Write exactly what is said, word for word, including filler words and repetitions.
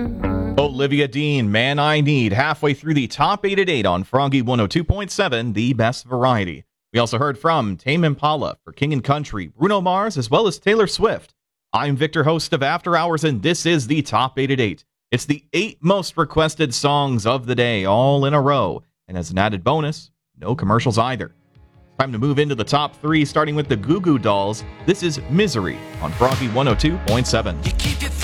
Olivia Dean, Man I Need, halfway through the top eight at eight on Froggy one oh two point seven, the best variety. We also heard from Tame Impala for King and Country, Bruno Mars, as well as Taylor Swift. I'm Victor, host of After Hours, and this is the top eight at eight. It's the eight most requested songs of the day, all in a row. And as an added bonus, no commercials either. Time to move into the top three, starting with the Goo Goo Dolls. This is Misery on Froggy one oh two point seven.